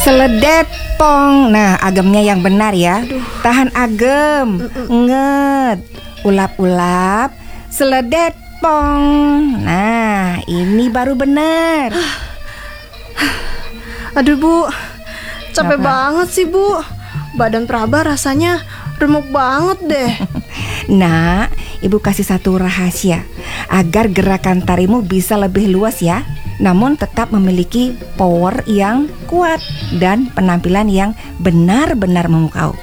Seledet pong. Nah, agemnya yang benar ya. Tahan agem. Nget. Ulap-ulap. Seledet pong. Nah, ini baru benar. Aduh Bu, capek Kenapa? banget sih Bu. Badan Praba rasanya remuk banget deh. Nah, Ibu kasih satu rahasia agar gerakan tarimu bisa lebih luas ya, namun tetap memiliki power yang kuat dan penampilan yang benar-benar memukau.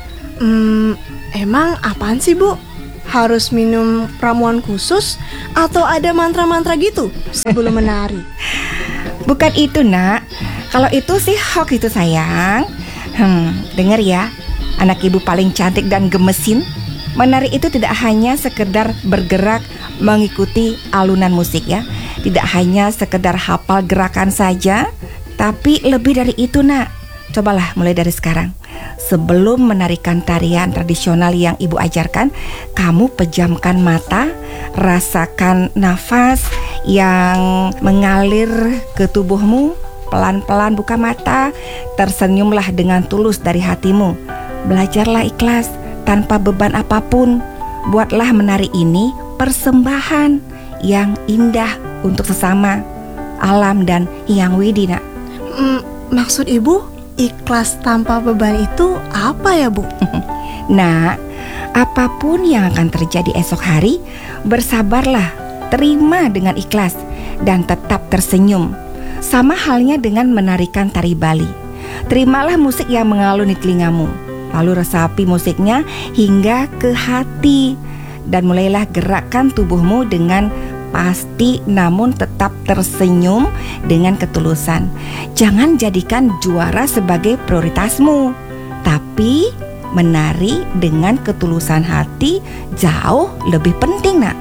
Emang apaan sih Bu? Harus minum ramuan khusus atau ada mantra-mantra gitu sebelum menari? Bukan itu nak, kalau itu sih hoax itu sayang. Dengar ya, anak ibu paling cantik dan gemesin. Menari itu tidak hanya sekedar bergerak mengikuti alunan musik ya. Tidak hanya sekedar hafal gerakan saja, tapi lebih dari itu nak. Cobalah mulai dari sekarang. Sebelum menarikan tarian tradisional yang ibu ajarkan, kamu pejamkan mata, rasakan nafas yang mengalir ke tubuhmu. Pelan-pelan buka mata, tersenyumlah dengan tulus dari hatimu. Belajarlah ikhlas tanpa beban apapun. Buatlah menari ini persembahan yang indah untuk sesama, alam dan Hyang Widi nak. Maksud Ibu ikhlas tanpa beban itu apa ya Bu? Nah, apapun yang akan terjadi esok hari, bersabarlah, terima dengan ikhlas dan tetap tersenyum. Sama halnya dengan menarikan tari Bali. Terimalah musik yang mengalun di telingamu, lalu resapi musiknya hingga ke hati, dan mulailah gerakkan tubuhmu dengan pasti namun tetap tersenyum dengan ketulusan. Jangan jadikan juara sebagai prioritasmu, tapi menari dengan ketulusan hati jauh lebih penting nak.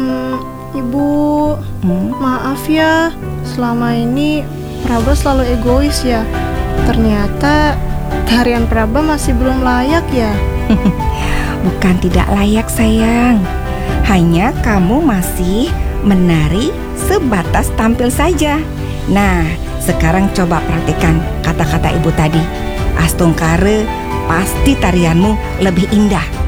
Ibu, maaf ya, selama ini Praba selalu egois ya. Ternyata tarian Praba masih belum layak ya. Bukan tidak layak sayang, hanya kamu masih menari sebatas tampil saja. Nah, sekarang coba praktikkan kata-kata ibu tadi. Astungkare, pasti tarianmu lebih indah.